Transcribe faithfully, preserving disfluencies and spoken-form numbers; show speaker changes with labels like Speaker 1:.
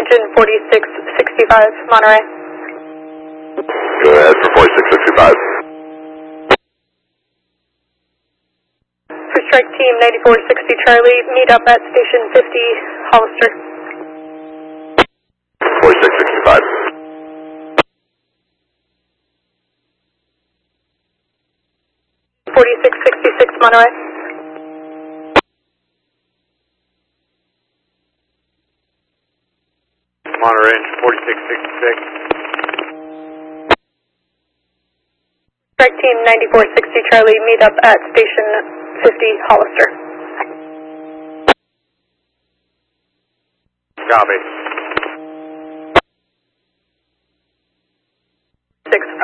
Speaker 1: engine forty-six sixty-five, Monterey.
Speaker 2: Go ahead for forty-six sixty-five.
Speaker 1: For strike team ninety-four sixty Charlie, meet up at station fifty, Hollister.
Speaker 2: forty-six sixty-five.
Speaker 1: forty-six sixty-six, Monterey.
Speaker 3: Monterey, forty-six sixty-six.
Speaker 1: Strike team ninety-four sixty Charlie, meet up at station fifty, Hollister.
Speaker 3: Copy.